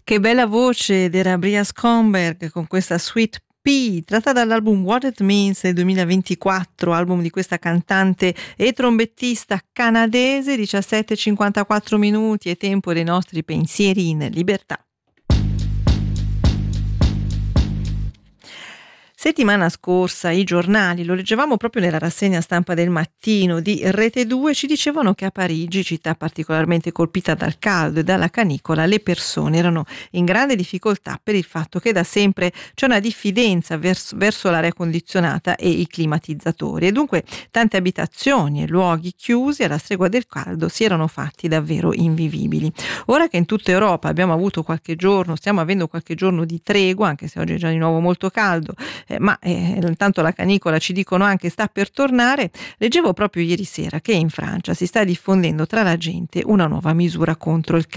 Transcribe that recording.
Che bella voce ed era Bria Skomberg con questa Sweet Pea, tratta dall'album What It Means del 2024, album di questa cantante e trombettista canadese. 17:54 minuti è tempo dei nostri pensieri in libertà. Settimana scorsa i giornali, lo leggevamo proprio nella rassegna stampa del mattino di Rete 2, ci dicevano che a Parigi, città particolarmente colpita dal caldo e dalla canicola, le persone erano in grande difficoltà per il fatto che da sempre c'è una diffidenza verso l'aria condizionata e i climatizzatori, e dunque tante abitazioni e luoghi chiusi alla stregua del caldo si erano fatti davvero invivibili. Ora che in tutta Europa abbiamo avuto qualche giorno, stiamo avendo qualche giorno di tregua, anche se oggi è già di nuovo molto caldo, ma intanto la canicola, ci dicono anche, sta per tornare. Leggevo proprio ieri sera che in Francia si sta diffondendo tra la gente una nuova misura contro il